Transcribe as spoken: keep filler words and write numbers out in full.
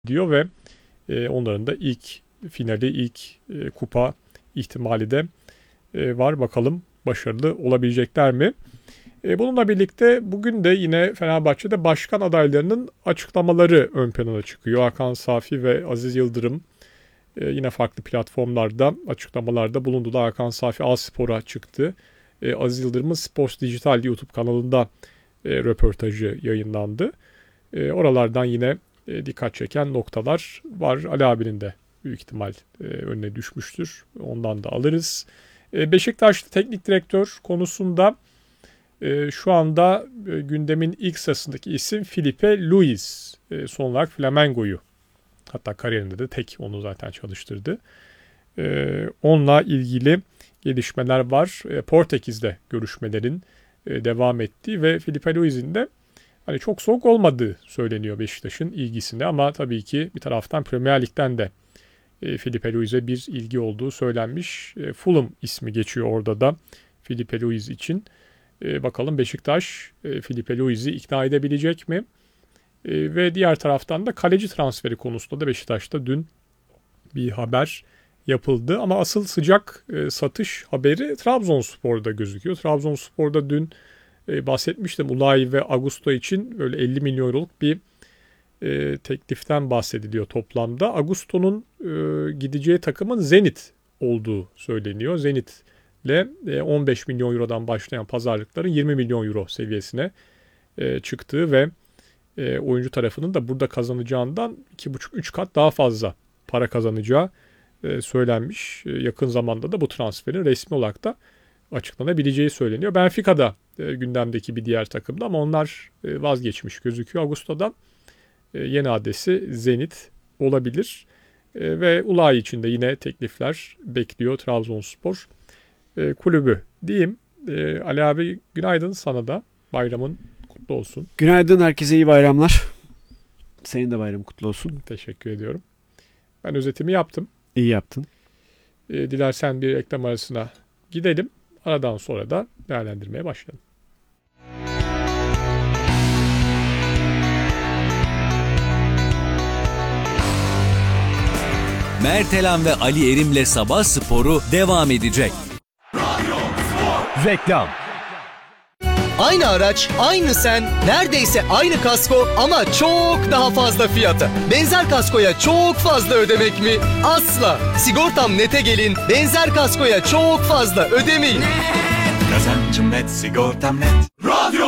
diyor ve e, onların da ilk finali, ilk e, kupa ihtimali de e, var. Bakalım başarılı olabilecekler mi? E, bununla birlikte bugün de yine Fenerbahçe'de başkan adaylarının açıklamaları ön plana çıkıyor. Hakan Safi ve Aziz Yıldırım e, yine farklı platformlarda açıklamalarda bulundular. Hakan Safi A-Spor'a çıktı. E, Aziz Yıldırım'ın Sports Dijital YouTube kanalında e, röportajı yayınlandı. E, oralardan yine e, dikkat çeken noktalar var. Ali abinin de büyük ihtimal e, önüne düşmüştür. Ondan da alırız. E, Beşiktaş'ta teknik direktör konusunda e, şu anda e, gündemin ilk sırasındaki isim Filipe Luis. E, son olarak Flamengo'yu, hatta kariyerinde de tek onu zaten çalıştırdı. E, onunla ilgili gelişmeler var. E, Portekiz'de görüşmelerin e, devam ettiği ve Filipe Luis'in de hani çok soğuk olmadığı söyleniyor Beşiktaş'ın ilgisinde, ama tabii ki bir taraftan Premier Lig'den de e, Filipe Luis'e bir ilgi olduğu söylenmiş. E, Fulham ismi geçiyor orada da Filipe Luis için. E, bakalım Beşiktaş e, Filipe Luis'i ikna edebilecek mi? E, ve diğer taraftan da kaleci transferi konusunda da Beşiktaş'ta dün bir haber yapıldı. Ama asıl sıcak e, satış haberi Trabzonspor'da gözüküyor. Trabzonspor'da dün e, bahsetmiştim. Ulay ve Augusto için böyle elli milyon euroluk bir e, tekliften bahsediliyor toplamda. Augusto'nun e, gideceği takımın Zenit olduğu söyleniyor. Zenit'le e, on beş milyon eurodan başlayan pazarlıkların yirmi milyon euro seviyesine e, çıktığı ve e, oyuncu tarafının da burada kazanacağından iki buçuk üç kat daha fazla para kazanacağı e, söylenmiş. E, yakın zamanda da bu transferin resmi olarak da açıklanabileceği söyleniyor. Benfica'da e, gündemdeki bir diğer takımda, ama onlar e, vazgeçmiş gözüküyor. Augusto'dan e, yeni adresi Zenit olabilir. E, ve Ulay için de yine teklifler bekliyor Trabzonspor e, kulübü diyeyim. E, Ali abi, günaydın sana da. Bayramın kutlu olsun. Günaydın, herkese iyi bayramlar. Senin de bayramın kutlu olsun. Teşekkür ediyorum. Ben özetimi yaptım. İyi yaptın. E, dilersen bir reklam arasına gidelim. Aradan sonra da değerlendirmeye başlayalım. Mertelan ve Ali Erim'le Sabah Sporu devam edecek. Reklam. Aynı araç, aynı sen, neredeyse aynı kasko ama çok daha fazla fiyata. Benzer kaskoya çok fazla ödemek mi? Asla. Sigortam Net'e gelin, benzer kaskoya çok fazla ödemeyin. Kazancım net, sigortam net. Radyo